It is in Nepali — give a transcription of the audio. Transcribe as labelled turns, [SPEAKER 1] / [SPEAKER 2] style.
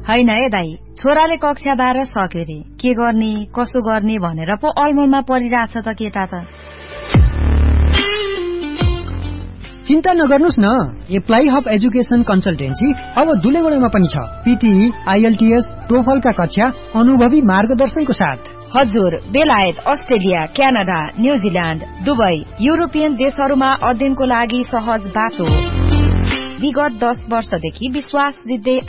[SPEAKER 1] हैन है दाई, छोराले कक्षा 12 सक्यो रे, के गर्ने कसो गर्ने भनेर पो ऐमलमा परिरहेछ त केटा त।
[SPEAKER 2] चिन्ता नगर्नुस् न, एप्लाई हब एजुकेसन कन्सल्टेन्सी अब दुलेगुडामा पनि छ। पीटीई, आईएलटीएस, टोफलका कक्षा अनुभवी मार्गदर्शनको साथ।
[SPEAKER 1] हजुर, बेलायत, Australia, Canada, New Zealand, Dubai, European देशहरूमा अध्ययनको लागि सहज बाटो। विगत 10 वर्षदेखि विश्वास जित्दै